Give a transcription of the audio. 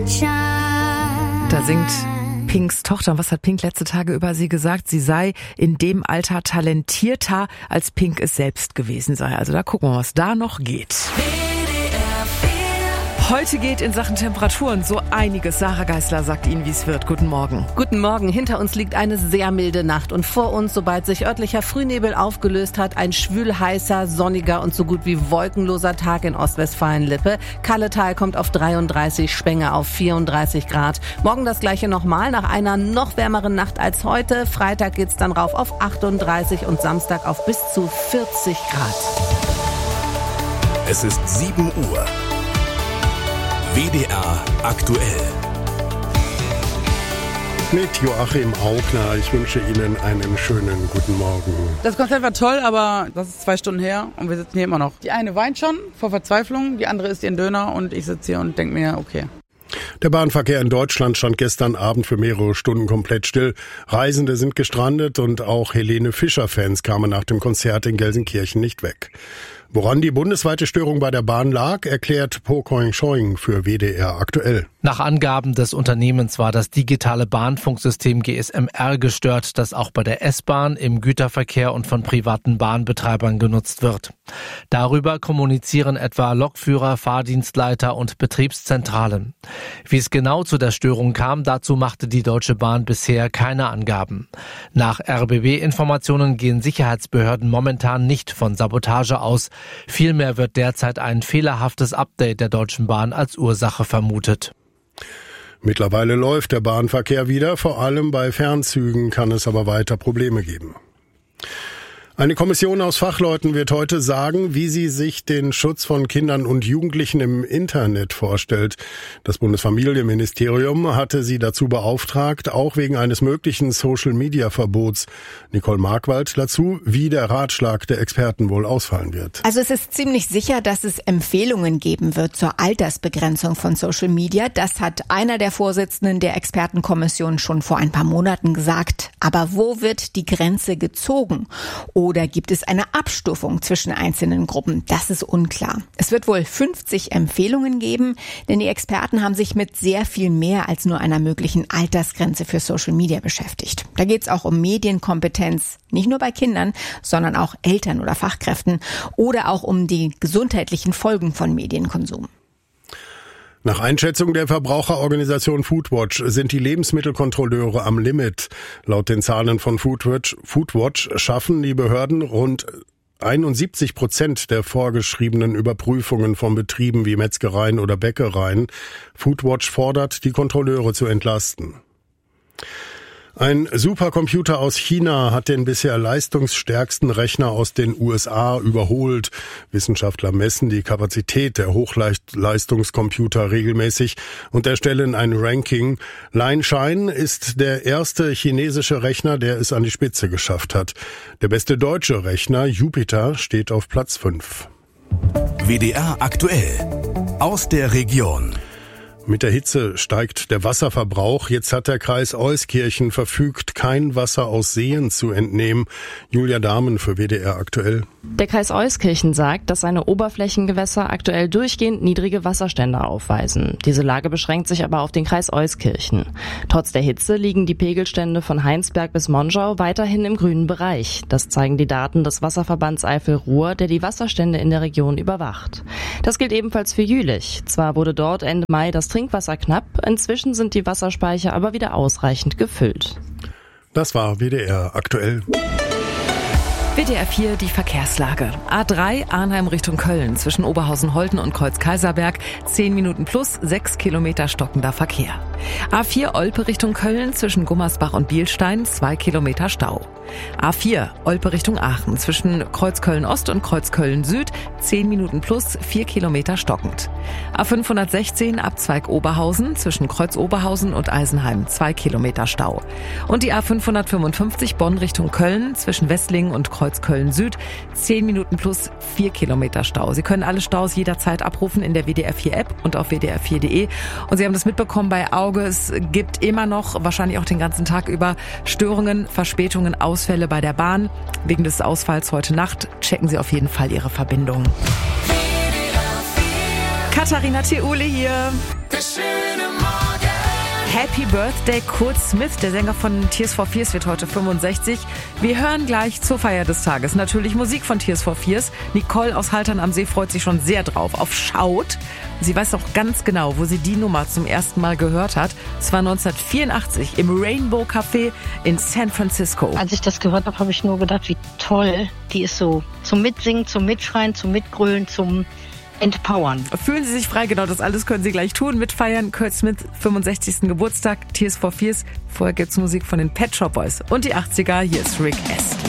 Da singt Pinks Tochter. Und was hat Pink letzte Tage über sie gesagt? Sie sei in dem Alter talentierter, als Pink es selbst gewesen sei. Also da gucken wir, was da noch geht. Heute geht in Sachen Temperaturen so einiges. Sarah Geisler sagt Ihnen, wie es wird. Guten Morgen. Guten Morgen. Hinter uns liegt eine sehr milde Nacht. Und vor uns, sobald sich örtlicher Frühnebel aufgelöst hat, ein schwülheißer, sonniger und so gut wie wolkenloser Tag in Ostwestfalen-Lippe. Kalletal kommt auf 33, Spenge auf 34 Grad. Morgen das gleiche nochmal, nach einer noch wärmeren Nacht als heute. Freitag geht's dann rauf auf 38 und Samstag auf bis zu 40 Grad. Es ist 7 Uhr. WDR aktuell. Mit Joachim Augner. Ich wünsche Ihnen einen schönen guten Morgen. Das Konzert war toll, aber das ist 2 Stunden her und wir sitzen hier immer noch. Die eine weint schon vor Verzweiflung, die andere isst ihren Döner und ich sitze hier und denke mir, okay. Der Bahnverkehr in Deutschland stand gestern Abend für mehrere Stunden komplett still. Reisende sind gestrandet und auch Helene Fischer-Fans kamen nach dem Konzert in Gelsenkirchen nicht weg. Woran die bundesweite Störung bei der Bahn lag, erklärt Po Koing-Schoing für WDR aktuell. Nach Angaben des Unternehmens war das digitale Bahnfunksystem GSMR gestört, das auch bei der S-Bahn, im Güterverkehr und von privaten Bahnbetreibern genutzt wird. Darüber kommunizieren etwa Lokführer, Fahrdienstleiter und Betriebszentralen. Wie es genau zu der Störung kam, dazu machte die Deutsche Bahn bisher keine Angaben. Nach RBB-Informationen gehen Sicherheitsbehörden momentan nicht von Sabotage aus. Vielmehr wird derzeit ein fehlerhaftes Update der Deutschen Bahn als Ursache vermutet. Mittlerweile läuft der Bahnverkehr wieder, vor allem bei Fernzügen kann es aber weiter Probleme geben. Eine Kommission aus Fachleuten wird heute sagen, wie sie sich den Schutz von Kindern und Jugendlichen im Internet vorstellt. Das Bundesfamilienministerium hatte sie dazu beauftragt, auch wegen eines möglichen Social-Media-Verbots. Nicole Markwald dazu, wie der Ratschlag der Experten wohl ausfallen wird. Also es ist ziemlich sicher, dass es Empfehlungen geben wird zur Altersbegrenzung von Social Media. Das hat einer der Vorsitzenden der Expertenkommission schon vor ein paar Monaten gesagt. Aber wo wird die Grenze gezogen? Oder gibt es eine Abstufung zwischen einzelnen Gruppen? Das ist unklar. Es wird wohl 50 Empfehlungen geben, denn die Experten haben sich mit sehr viel mehr als nur einer möglichen Altersgrenze für Social Media beschäftigt. Da geht es auch um Medienkompetenz, nicht nur bei Kindern, sondern auch Eltern oder Fachkräften oder auch um die gesundheitlichen Folgen von Medienkonsum. Nach Einschätzung der Verbraucherorganisation Foodwatch sind die Lebensmittelkontrolleure am Limit. Laut den Zahlen von Foodwatch schaffen die Behörden rund 71% der vorgeschriebenen Überprüfungen von Betrieben wie Metzgereien oder Bäckereien. Foodwatch fordert, die Kontrolleure zu entlasten. Ein Supercomputer aus China hat den bisher leistungsstärksten Rechner aus den USA überholt. Wissenschaftler messen die Kapazität der Hochleistungscomputer regelmäßig und erstellen ein Ranking. Lianshine ist der erste chinesische Rechner, der es an die Spitze geschafft hat. Der beste deutsche Rechner, Jupiter, steht auf Platz 5. WDR aktuell. Aus der Region. Mit der Hitze steigt der Wasserverbrauch. Jetzt hat der Kreis Euskirchen verfügt, kein Wasser aus Seen zu entnehmen. Julia Dahmen für WDR aktuell. Der Kreis Euskirchen sagt, dass seine Oberflächengewässer aktuell durchgehend niedrige Wasserstände aufweisen. Diese Lage beschränkt sich aber auf den Kreis Euskirchen. Trotz der Hitze liegen die Pegelstände von Heinsberg bis Monschau weiterhin im grünen Bereich. Das zeigen die Daten des Wasserverbands Eifel-Ruhr, der die Wasserstände in der Region überwacht. Das gilt ebenfalls für Jülich. Zwar wurde dort Ende Mai das Trinkwasser knapp, inzwischen sind die Wasserspeicher aber wieder ausreichend gefüllt. Das war WDR aktuell. WDR 4, die Verkehrslage. A3 Arnheim Richtung Köln zwischen Oberhausen-Holten und Kreuz-Kaiserberg 10 Minuten plus 6 Kilometer stockender Verkehr. A4 Olpe Richtung Köln zwischen Gummersbach und Bielstein 2 Kilometer Stau. A4 Olpe Richtung Aachen zwischen Kreuzköln-Ost und Kreuzköln-Süd 10 Minuten plus 4 Kilometer stockend. A516 Abzweig Oberhausen zwischen Kreuz-Oberhausen und Eisenheim 2 Kilometer Stau. Und die A555 Bonn Richtung Köln zwischen Wesslingen und Kreuzköln-Süd 10 Minuten plus 4 Kilometer Stau. Sie können alle Staus jederzeit abrufen in der WDR 4 App und auf wdr4.de. Und Sie haben das mitbekommen bei Auge. Es gibt immer noch, wahrscheinlich auch den ganzen Tag über, Störungen, Verspätungen, Ausfälle bei der Bahn. Wegen des Ausfalls heute Nacht checken Sie auf jeden Fall Ihre Verbindung. Katharina Theule hier. Happy Birthday Kurt Smith, der Sänger von Tears for Fears, wird heute 65. Wir hören gleich zur Feier des Tages natürlich Musik von Tears for Fears. Nicole aus Haltern am See freut sich schon sehr drauf auf Schaut. Sie weiß auch ganz genau, wo sie die Nummer zum ersten Mal gehört hat. Es war 1984 im Rainbow Café in San Francisco. Als ich das gehört habe, habe ich nur gedacht, wie toll. Die ist so zum Mitsingen, zum Mitschreien, zum Mitgrölen, zum Empowern. Fühlen Sie sich frei, genau das alles können Sie gleich tun. Mitfeiern, Kurt Smith, 65. Geburtstag, Tears for Fears. Vorher gibt's Musik von den Pet Shop Boys und die 80er. Hier ist Rick S.